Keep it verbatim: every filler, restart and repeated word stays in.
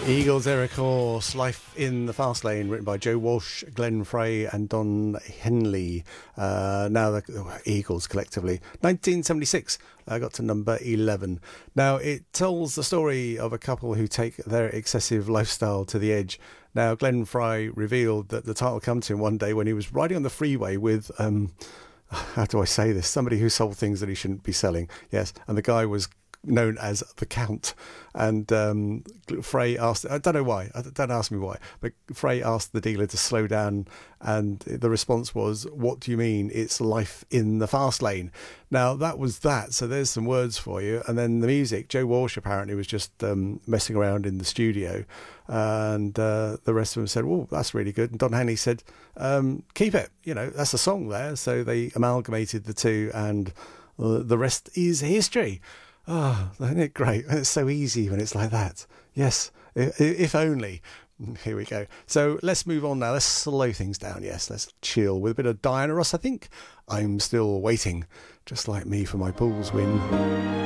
Eagles, Eric Horse, Life in the Fast Lane, written by Joe Walsh, Glenn Frey and Don Henley. Uh, now the oh, Eagles collectively. nineteen seventy-six, I got to number eleven. Now it tells the story of a couple who take their excessive lifestyle to the edge. Now Glenn Frey revealed that the title came to him one day when he was riding on the freeway with... Um, how do I say this? Somebody who sold things that he shouldn't be selling. Yes, and the guy was known as the Count, and um, Frey asked, I don't know why, don't ask me why, but Frey asked the dealer to slow down, and the response was, what do you mean, it's life in the fast lane? Now that was that, so there's some words for you. And then the music, Joe Walsh apparently was just um, messing around in the studio, and uh, the rest of them said, oh, that's really good, and Don Henley said, um, keep it, you know, that's a song there. So they amalgamated the two, and uh, the rest is history. Ah, oh, isn't it great? It's so easy when it's like that. Yes, if, if only. Here we go. So let's move on now. Let's slow things down. Yes, let's chill with a bit of Diana Ross, I think. I'm still waiting, just like me, for my Bulls win.